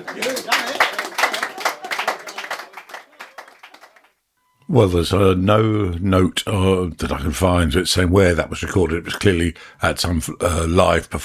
Well, there's no note that I can find that's saying where that was recorded. It was clearly at some live performance.